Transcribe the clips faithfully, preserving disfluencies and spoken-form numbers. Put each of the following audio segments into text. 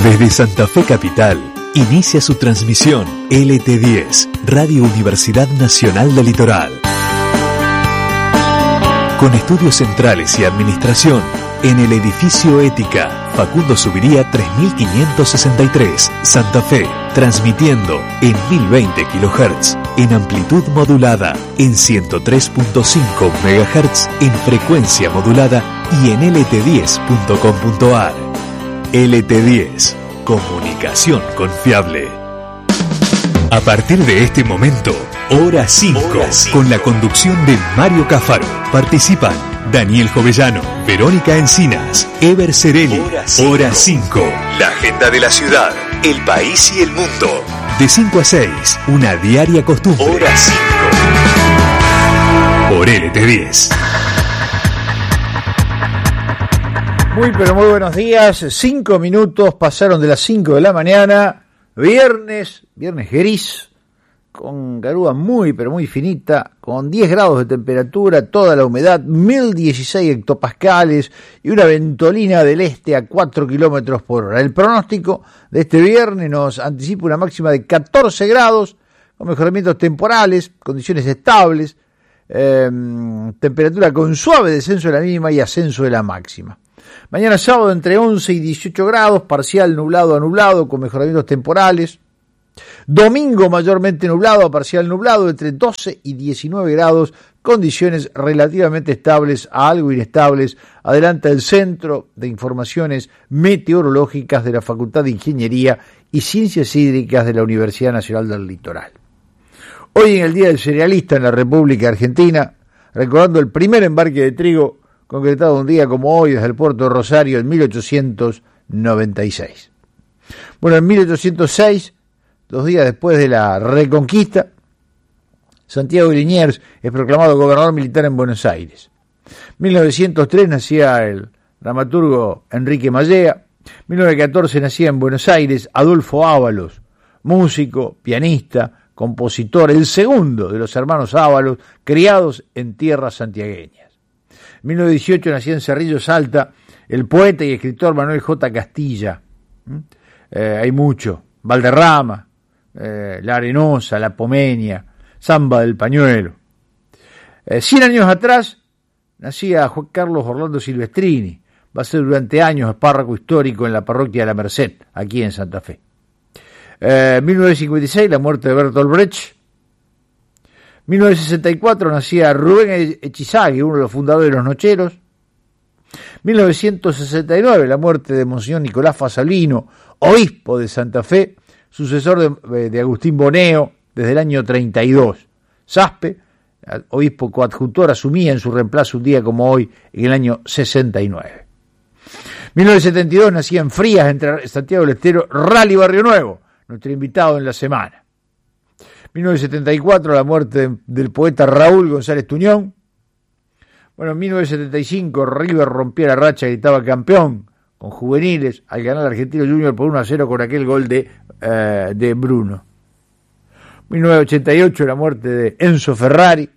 Desde Santa Fe Capital, inicia su transmisión L T diez, Radio Universidad Nacional del Litoral. Con estudios centrales y administración, en el edificio Ética, Facundo Subiría tres mil quinientos sesenta y tres, Santa Fe, transmitiendo en mil veinte kilohertz, en amplitud modulada, en ciento tres punto cinco megahertz, en frecuencia modulada y en L T diez punto com punto a r. L T diez, comunicación confiable. A partir de este momento, Hora cinco, con la conducción de Mario Cafaro. Participan Daniel Jovellano, Verónica Encinas, Ever Cerelli. Hora cinco, la agenda de la ciudad, el país y el mundo. De cinco a seis, una diaria costumbre. Hora cinco. Por L T diez. Muy pero muy buenos días. Cinco minutos pasaron de las cinco de la mañana. Viernes, viernes gris, con garúa muy pero muy finita, con diez grados de temperatura, toda la humedad, mil dieciséis hectopascales y una ventolina del este a cuatro kilómetros por hora. El pronóstico de este viernes nos anticipa una máxima de catorce grados, con mejoramientos temporales, condiciones estables, eh, temperatura con suave descenso de la mínima y ascenso de la máxima. Mañana sábado entre once y dieciocho grados, parcial nublado a nublado con mejoramientos temporales. Domingo mayormente nublado a parcial nublado entre doce y diecinueve grados, condiciones relativamente estables a algo inestables. Adelanta el Centro de Informaciones Meteorológicas de la Facultad de Ingeniería y Ciencias Hídricas de la Universidad Nacional del Litoral. Hoy en el Día del Cerealista en la República Argentina, recordando el primer embarque de trigo concretado un día como hoy desde el puerto de Rosario en mil ochocientos noventa y seis. Bueno, en mil ochocientos seis, dos días después de la Reconquista, Santiago de Liniers es proclamado gobernador militar en Buenos Aires. mil novecientos tres nacía el dramaturgo Enrique Mallea. mil novecientos catorce nacía en Buenos Aires Adolfo Ábalos, músico, pianista, compositor, el segundo de los hermanos Ábalos, criados en tierras santiagueñas. En mil novecientos dieciocho nacía en Cerrillo Salta el poeta y escritor Manuel J. Castilla. ¿Mm? Eh, hay mucho. Valderrama, eh, La Arenosa, La Pomenia, Zamba del Pañuelo. Eh, cien años atrás nacía Juan Carlos Orlando Silvestrini. Va a ser durante años párroco histórico en la parroquia de La Merced, aquí en Santa Fe. Eh, mil novecientos cincuenta y seis, la muerte de Bertolt Brecht. mil novecientos sesenta y cuatro nacía Rubén Echizagui, uno de los fundadores de los Nocheros. mil novecientos sesenta y nueve, la muerte de Monseñor Nicolás Fasalino, obispo de Santa Fe, sucesor de, de Agustín Boneo desde el año treinta y dos. Saspe, obispo coadjutor, asumía en su reemplazo un día como hoy, en el año sesenta y nueve. mil novecientos setenta y dos nacía en Frías, entre Santiago del Estero, Rally Barrio Nuevo, nuestro invitado en la semana. mil novecientos setenta y cuatro, la muerte de, del poeta Raúl González Tuñón. Bueno, en mil novecientos setenta y cinco, River rompía la racha y estaba campeón con juveniles al ganar al Argentino Junior por uno a cero con aquel gol de, uh, de Bruno. mil novecientos ochenta y ocho, la muerte de Enzo Ferrari.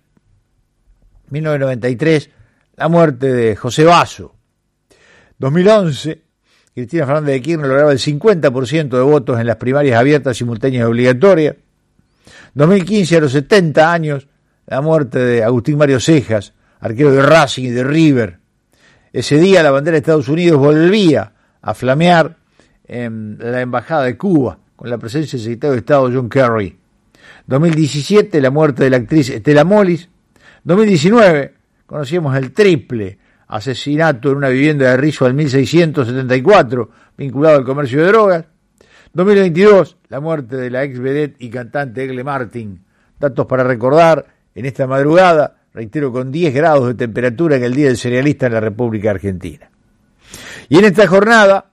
mil novecientos noventa y tres, la muerte de José Basso. dos mil once, Cristina Fernández de Kirchner lograba el cincuenta por ciento de votos en las primarias abiertas, simultáneas y obligatorias. dos mil quince, a los setenta años, la muerte de Agustín Mario Cejas, arquero de Racing y de River. Ese día la bandera de Estados Unidos volvía a flamear en la Embajada de Cuba, con la presencia del secretario de Estado John Kerry. dos mil diecisiete, la muerte de la actriz Estela Molis. dos mil diecinueve, conocíamos el triple asesinato en una vivienda de Rizo al mil seiscientos setenta y cuatro, vinculado al comercio de drogas. dos mil veintidós, la muerte de la ex vedette y cantante Egle Martin. Datos para recordar en esta madrugada, reitero, con diez grados de temperatura en el Día del Cerealista en la República Argentina. Y en esta jornada,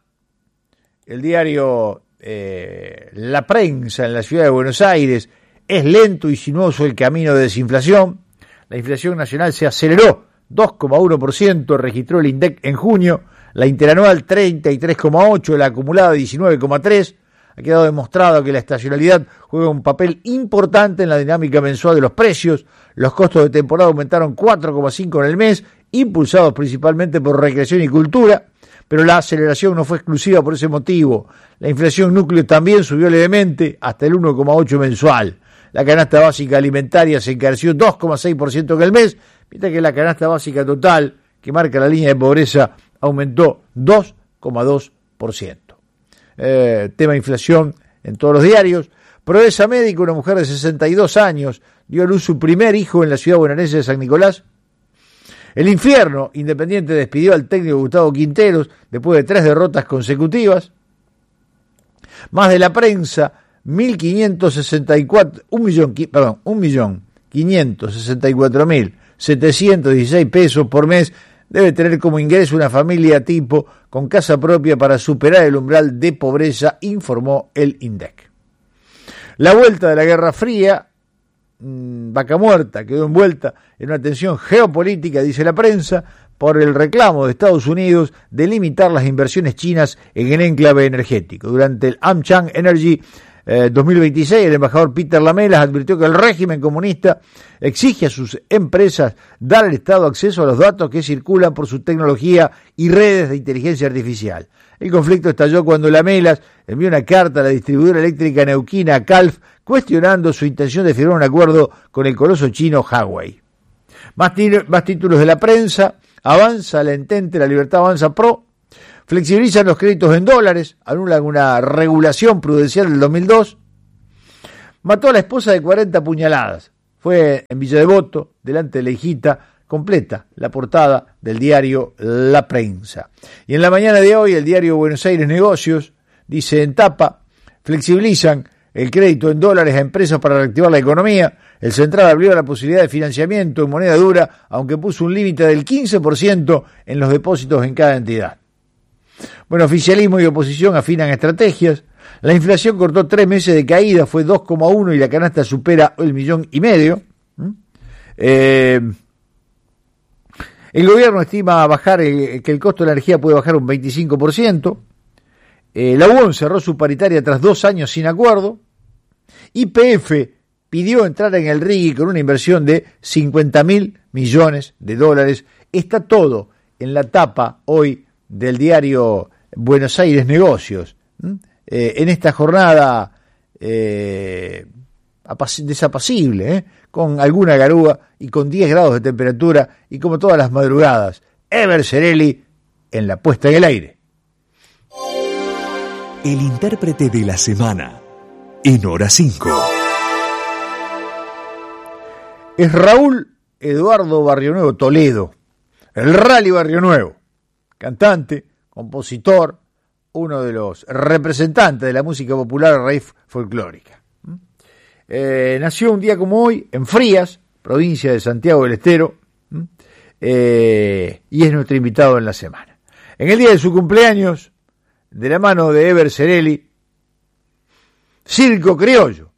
el diario eh, La Prensa en la ciudad de Buenos Aires: es lento y sinuoso el camino de desinflación. La inflación nacional se aceleró, dos coma uno por ciento registró el INDEC en junio, la interanual treinta y tres coma ocho por ciento, la acumulada diecinueve coma tres por ciento. Ha quedado demostrado que la estacionalidad juega un papel importante en la dinámica mensual de los precios. Los costos de temporada aumentaron cuatro coma cinco por ciento en el mes, impulsados principalmente por recreación y cultura. Pero la aceleración no fue exclusiva por ese motivo. La inflación núcleo también subió levemente hasta el uno coma ocho por ciento mensual. La canasta básica alimentaria se encareció dos coma seis por ciento en el mes, mientras que la canasta básica total, que marca la línea de pobreza, aumentó dos coma dos por ciento. Eh, tema inflación en todos los diarios. Proeza Médico, una mujer de sesenta y dos años, dio a luz su primer hijo en la ciudad bonaerense de San Nicolás. El Infierno, Independiente despidió al técnico Gustavo Quinteros después de tres derrotas consecutivas. Más de la prensa, mil quinientos sesenta y cuatro, un millón, perdón, un millón quinientos sesenta y cuatro mil setecientos dieciséis pesos por mes debe tener como ingreso una familia tipo con casa propia para superar el umbral de pobreza, informó el INDEC. La vuelta de la Guerra Fría, mmm, vaca muerta, quedó envuelta en una tensión geopolítica, dice la prensa, por el reclamo de Estados Unidos de limitar las inversiones chinas en el enclave energético. Durante el AmCham Energy eh, dos mil veintiséis, el embajador Peter Lamelas advirtió que el régimen comunista exige a sus empresas dar al Estado acceso a los datos que circulan por su tecnología y redes de inteligencia artificial. El conflicto estalló cuando Lamelas envió una carta a la distribuidora eléctrica neuquina Calf cuestionando su intención de firmar un acuerdo con el coloso chino Huawei. Más, más títulos de la prensa. Avanza la Entente, la Libertad Avanza Pro. Flexibilizan los créditos en dólares, anulan una regulación prudencial del dos mil dos. Mató a la esposa de cuarenta puñaladas. Fue en Villa Devoto, delante de la hijita. Completa la portada del diario La Prensa. Y en la mañana de hoy, el diario Buenos Aires Negocios dice en tapa: flexibilizan el crédito en dólares a empresas para reactivar la economía. El Central abrió la posibilidad de financiamiento en moneda dura, aunque puso un límite del quince por ciento en los depósitos en cada entidad. Bueno, oficialismo y oposición afinan estrategias. La inflación cortó tres meses de caída, fue dos coma uno y la canasta supera el millón y medio. Eh, el gobierno estima bajar el, que el costo de la energía puede bajar un veinticinco por ciento. Eh, la U O N cerró su paritaria tras dos años sin acuerdo. Y P F pidió entrar en el R I G I con una inversión de cincuenta mil millones de dólares. Está todo en la tapa hoy del diario Buenos Aires Negocios. ¿Mm? Eh, en esta jornada eh, apac- desapacible, ¿eh? Con alguna garúa y con diez grados de temperatura y como todas las madrugadas, Ever Cerelli en la puesta en el aire. El intérprete de la semana en Hora cinco. Es Raúl Eduardo Barrionuevo Toledo, el Rally Barrionuevo, cantante, compositor, uno de los representantes de la música popular raíz folclórica. Eh, nació un día como hoy en Frías, provincia de Santiago del Estero, eh, y es nuestro invitado en la semana. En el día de su cumpleaños, de la mano de Ever Cerelli, Circo Criollo,